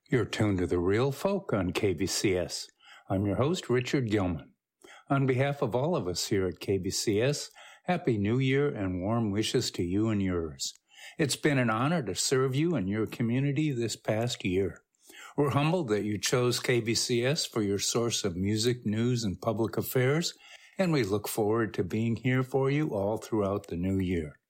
You're tuned to The Real Folk on KBCS. I'm your host, Richard Gilman. On behalf of all of us here at KBCS, Happy New Year and warm wishes to you and yours. It's been an honor to serve you and your community this past year. We're humbled that you chose KBCS for your source of music, news, and public affairs, and we look forward to being here for you all throughout the new year.